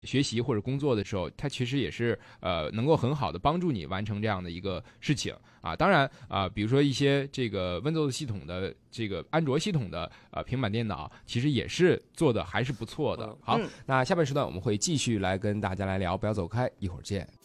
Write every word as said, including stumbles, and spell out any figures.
学习或者工作的时候，它其实也是呃能够很好的帮助你完成这样的一个事情啊。当然啊、呃，比如说一些这个 Windows 系统的这个安卓系统的呃平板电脑，其实也是做的还是不错的。好， 嗯、 那下半时段我们会继续来跟大家来聊，不要走开，一会儿见。